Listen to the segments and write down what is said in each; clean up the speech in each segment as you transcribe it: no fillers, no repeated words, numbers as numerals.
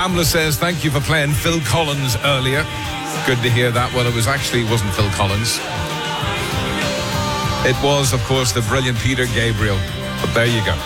Pamela says, thank you for playing Phil Collins earlier. Good to hear that. Well, it wasn't Phil Collins. It was, of course, the brilliant Peter Gabriel. But there you go.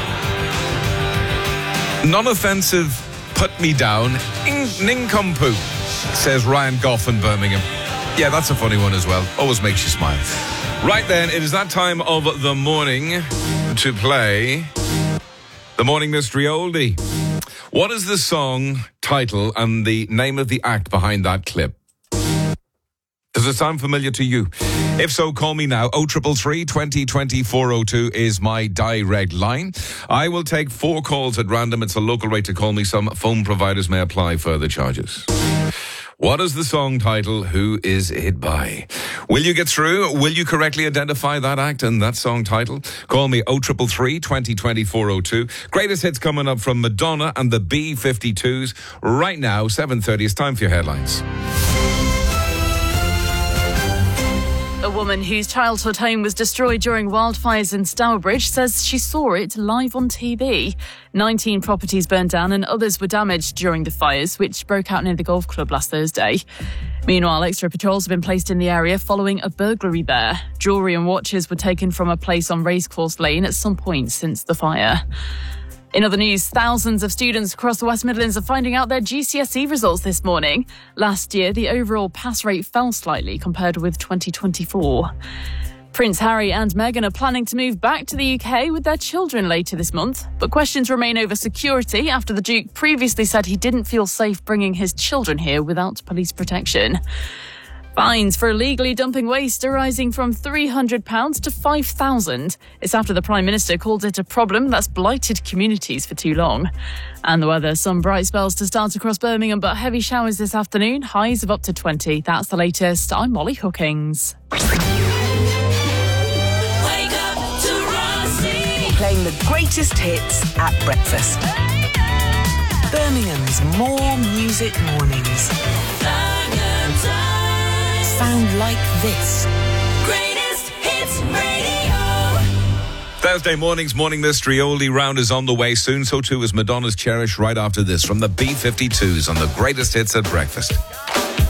Non-offensive, put me down. Nincompoop, says Ryan Goff in Birmingham. Yeah, that's a funny one as well. Always makes you smile. Right then, it is that time of the morning to play the Morning Mystery Oldie. What is the song title and the name of the act behind that clip? Does it sound familiar to you? If so, call me now. 0333 2020 402 is my direct line. I will take 4 calls at random. It's a local rate to call me. Some phone providers may apply further charges. What is the song title? Who is it by? Will you get through? Will you correctly identify that act and that song title? Call me 0333 2020 402. Greatest hits coming up from Madonna and the B-52s. Right now, 7:30. It's time for your headlines. A woman whose childhood home was destroyed during wildfires in Stourbridge says she saw it live on TV. 19 properties burned down and others were damaged during the fires, which broke out near the golf club last Thursday. Meanwhile, extra patrols have been placed in the area following a burglary there. Jewellery and watches were taken from a place on Racecourse Lane at some point since the fire. In other news, thousands of students across the West Midlands are finding out their GCSE results this morning. Last year, the overall pass rate fell slightly compared with 2024. Prince Harry and Meghan are planning to move back to the UK with their children later this month. But questions remain over security after the Duke previously said he didn't feel safe bringing his children here without police protection. Fines for illegally dumping waste are rising from £300 to £5,000. It's after the Prime Minister called it a problem that's blighted communities for too long. And the weather, some bright spells to start across Birmingham, but heavy showers this afternoon, highs of up to 20. That's the latest. I'm Molly Hookings. Wake up to Rossi. Playing the greatest hits at breakfast. Birmingham's More Music Mornings. Sound like this. Greatest Hits Radio. Thursday morning's Morning Mystery Oldie round is on the way soon. So too is Madonna's Cherish right after this from the B-52s on the greatest hits at breakfast.